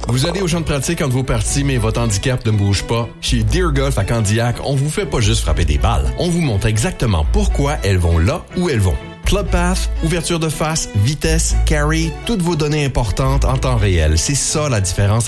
Vous allez au champ de pratique entre vos parties, mais votre handicap ne bouge pas. Chez Deer Golf à Candiac, on vous fait pas juste frapper des balles. On vous montre exactement pourquoi elles vont là où elles vont. Club Path, ouverture de face, vitesse, carry, toutes vos données importantes en temps réel. C'est ça la différence